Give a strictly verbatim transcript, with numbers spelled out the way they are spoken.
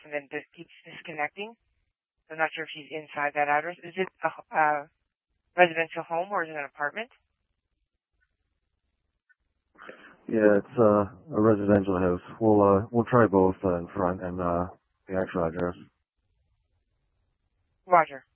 and then it keeps disconnecting. I'm not sure if she's inside that address. Is it a, a residential home or is it an apartment? Yeah, it's uh, a residential house. We'll uh, we'll try both uh, in front and uh, the actual address. Roger.